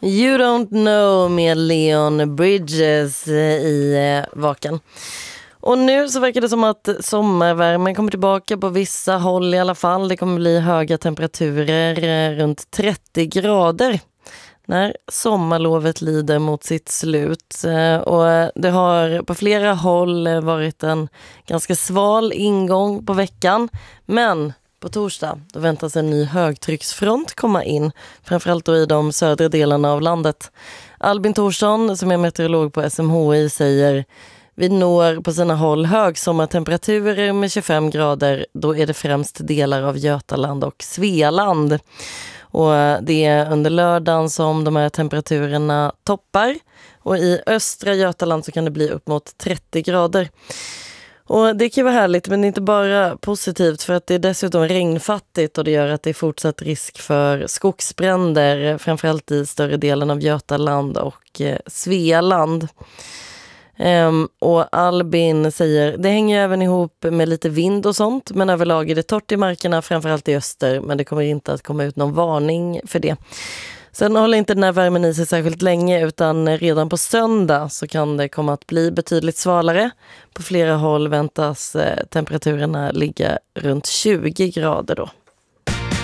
You Don't Know med Leon Bridges i Vaken. Och nu så verkar det som att sommarvärmen kommer tillbaka på vissa håll i alla fall. Det kommer bli höga temperaturer runt 30 grader när sommarlovet lider mot sitt slut. Och det har på flera håll varit en ganska sval ingång på veckan. Men på torsdag då väntas en ny högtrycksfront komma in. Framförallt då i de södra delarna av landet. Albin Thorsson som är meteorolog på SMHI säger: vi når på sina håll högsommartemperaturer med 25 grader. Då är det främst delar av Götaland och Svealand. Och det är under lördagen som de här temperaturerna toppar. Och i östra Götaland så kan det bli upp mot 30 grader. Och det kan vara härligt, men det är inte bara positivt för att det är dessutom regnfattigt och det gör att det är fortsatt risk för skogsbränder, framförallt i större delen av Götaland och Svealand. Och Albin säger, det hänger även ihop med lite vind och sånt, men överlag är det torrt i markerna, framförallt i öster, men det kommer inte att komma ut någon varning för det. Sen håller inte den här värmen i sig särskilt länge, utan redan på söndag så kan det komma att bli betydligt svalare. På flera håll väntas temperaturerna ligga runt 20 grader då.